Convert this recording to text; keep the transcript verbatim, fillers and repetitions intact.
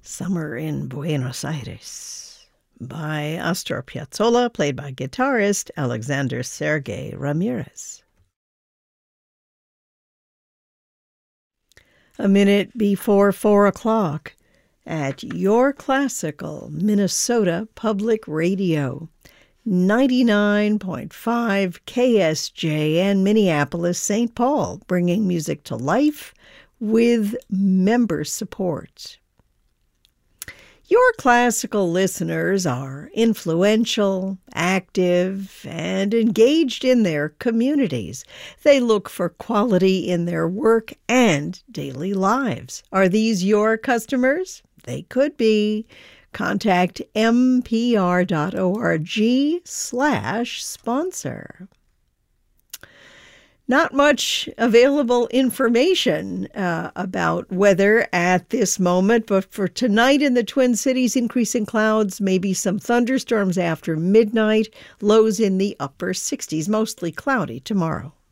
Summer in Buenos Aires by Astor Piazzolla, played by guitarist Alexander Sergei Ramirez. A minute before four o'clock at your classical Minnesota Public Radio, ninety-nine point five K S J N Minneapolis, Saint Paul, bringing music to life with member support. Your classical listeners are influential, active, and engaged in their communities. They look for quality in their work and daily lives. Are these your customers? They could be. Contact mpr.org slash sponsor. Not much available information uh, about weather at this moment, but for tonight in the Twin Cities, increasing clouds, maybe some thunderstorms after midnight, lows in the upper sixties, mostly cloudy tomorrow.